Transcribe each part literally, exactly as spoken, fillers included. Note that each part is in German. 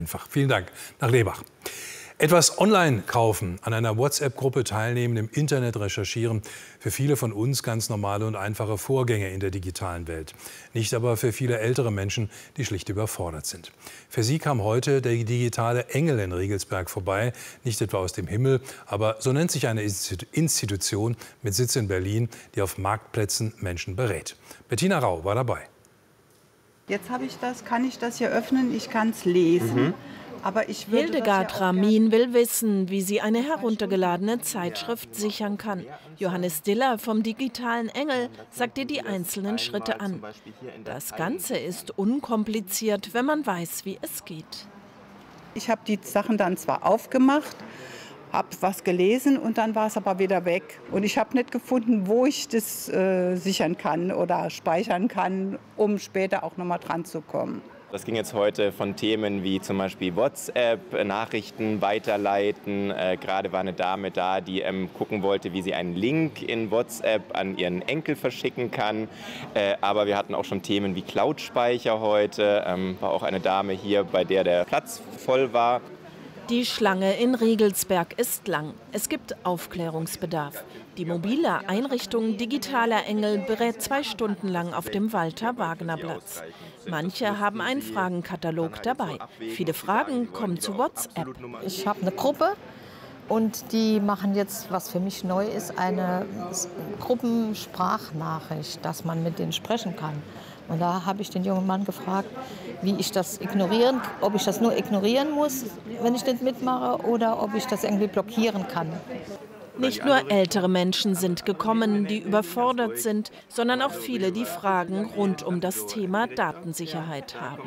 Einfach. Vielen Dank nach Lebach. Etwas online kaufen, an einer WhatsApp-Gruppe teilnehmen, im Internet recherchieren. Für viele von uns ganz normale und einfache Vorgänge in der digitalen Welt. Nicht aber für viele ältere Menschen, die schlicht überfordert sind. Für sie kam heute der digitale Engel in Riegelsberg vorbei. Nicht etwa aus dem Himmel, aber so nennt sich eine Institution mit Sitz in Berlin, die auf Marktplätzen Menschen berät. Bettina Rau war dabei. Jetzt habe ich das, kann ich das hier öffnen, ich kann es lesen. Mhm. Aber ich würde Hildegard ja Ramin will wissen, wie sie eine heruntergeladene Zeitschrift sichern kann. Johannes Diller vom digitalen Engel sagt ihr die einzelnen Schritte an. Das Ganze ist unkompliziert, wenn man weiß, wie es geht. Ich habe die Sachen dann zwar aufgemacht, habe was gelesen und dann war es aber wieder weg. Und ich habe nicht gefunden, wo ich das äh, sichern kann oder speichern kann, um später auch noch mal dran zu kommen. Das ging jetzt heute von Themen wie zum Beispiel WhatsApp, Nachrichten weiterleiten. Äh, gerade war eine Dame da, die ähm, gucken wollte, wie sie einen Link in WhatsApp an ihren Enkel verschicken kann. Äh, aber wir hatten auch schon Themen wie Cloud-Speicher heute. Ähm, war auch eine Dame hier, bei der der Platz voll war. Die Schlange in Riegelsberg ist lang. Es gibt Aufklärungsbedarf. Die mobile Einrichtung Digitaler Engel berät zwei Stunden lang auf dem Walter-Wagner-Platz. Manche haben einen Fragenkatalog dabei. Viele Fragen kommen zu WhatsApp. Ich habe eine Gruppe und die machen jetzt, was für mich neu ist, eine Gruppensprachnachricht, dass man mit denen sprechen kann. Und da habe ich den jungen Mann gefragt, wie ich das ignorieren, ob ich das nur ignorieren muss, wenn ich nicht mitmache, oder ob ich das irgendwie blockieren kann. Nicht nur ältere Menschen sind gekommen, die überfordert sind, sondern auch viele, die Fragen rund um das Thema Datensicherheit haben.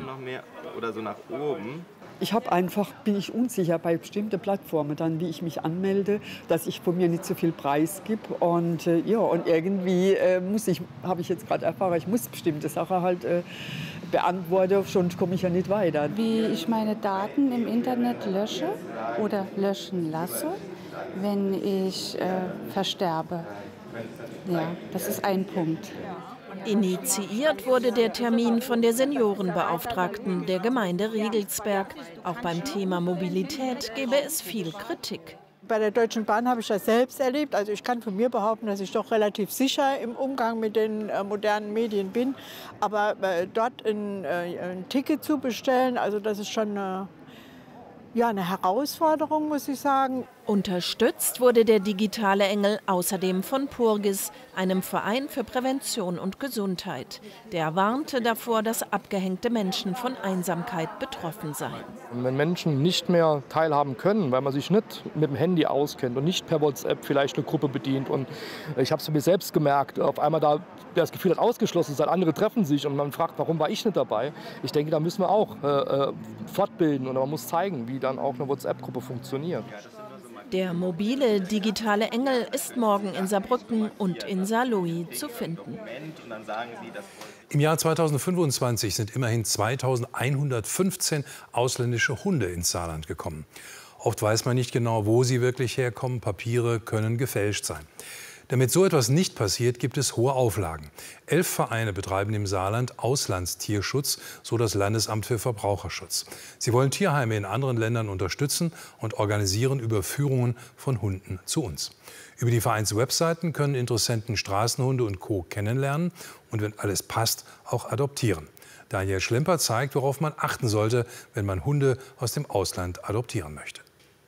Ich habe einfach, bin ich unsicher bei bestimmten Plattformen dann, wie ich mich anmelde, dass ich von mir nicht so viel Preis gebe. Und äh, ja, und irgendwie äh, muss ich, habe ich jetzt gerade erfahren, ich muss bestimmte Sachen halt äh, beantworten, sonst komme ich ja nicht weiter. Wie ich meine Daten im Internet lösche oder löschen lasse, wenn ich äh, versterbe. Ja, das ist ein Punkt. Initiiert wurde der Termin von der Seniorenbeauftragten der Gemeinde Riegelsberg. Auch beim Thema Mobilität gäbe es viel Kritik. Bei der Deutschen Bahn habe ich das selbst erlebt. Also ich kann von mir behaupten, dass ich doch relativ sicher im Umgang mit den äh, modernen Medien bin. Aber äh, dort ein, äh, ein Ticket zu bestellen, also das ist schon eine, ja, eine Herausforderung, muss ich sagen. Unterstützt wurde der digitale Engel außerdem von Purgis, einem Verein für Prävention und Gesundheit. Der warnte davor, dass abgehängte Menschen von Einsamkeit betroffen seien. Wenn Menschen nicht mehr teilhaben können, weil man sich nicht mit dem Handy auskennt und nicht per WhatsApp vielleicht eine Gruppe bedient. Und ich habe es mir selbst gemerkt, auf einmal da das Gefühl hat, ausgeschlossen sein, andere treffen sich und man fragt, warum war ich nicht dabei? Ich denke, da müssen wir auch äh, fortbilden und man muss zeigen, wie dann auch eine WhatsApp-Gruppe funktioniert. Der mobile digitale Engel ist morgen in Saarbrücken und in Saarlouis zu finden. Im Jahr zweitausendfünfundzwanzig sind immerhin zweitausendeinhundertfünfzehn ausländische Hunde ins Saarland gekommen. Oft weiß man nicht genau, wo sie wirklich herkommen. Papiere können gefälscht sein. Damit so etwas nicht passiert, gibt es hohe Auflagen. Elf Vereine betreiben im Saarland Auslandstierschutz, so das Landesamt für Verbraucherschutz. Sie wollen Tierheime in anderen Ländern unterstützen und organisieren Überführungen von Hunden zu uns. Über die Vereinswebseiten können Interessenten Straßenhunde und Co. kennenlernen und, wenn alles passt, auch adoptieren. Daniel Schlemper zeigt, worauf man achten sollte, wenn man Hunde aus dem Ausland adoptieren möchte.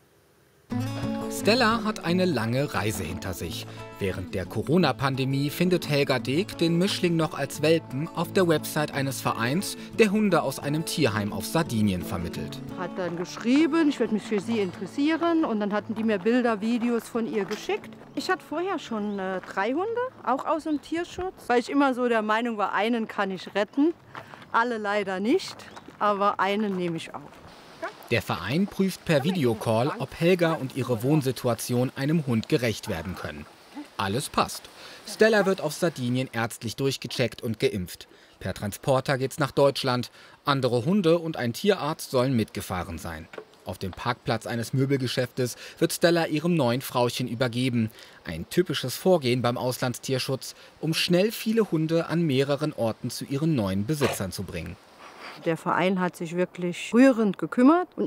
Stella hat eine lange Reise hinter sich. Während der Corona-Pandemie findet Helga Deek den Mischling noch als Welpen auf der Website eines Vereins, der Hunde aus einem Tierheim auf Sardinien vermittelt. Hat dann geschrieben, ich würde mich für sie interessieren, und dann hatten die mir Bilder, Videos von ihr geschickt. Ich hatte vorher schon äh, drei Hunde, auch aus dem Tierschutz, weil ich immer so der Meinung war, einen kann ich retten, alle leider nicht, aber einen nehme ich auf. Der Verein prüft per Videocall, ob Helga und ihre Wohnsituation einem Hund gerecht werden können. Alles passt. Stella wird auf Sardinien ärztlich durchgecheckt und geimpft. Per Transporter geht's nach Deutschland. Andere Hunde und ein Tierarzt sollen mitgefahren sein. Auf dem Parkplatz eines Möbelgeschäftes wird Stella ihrem neuen Frauchen übergeben. Ein typisches Vorgehen beim Auslandstierschutz, um schnell viele Hunde an mehreren Orten zu ihren neuen Besitzern zu bringen. Der Verein hat sich wirklich rührend gekümmert. Und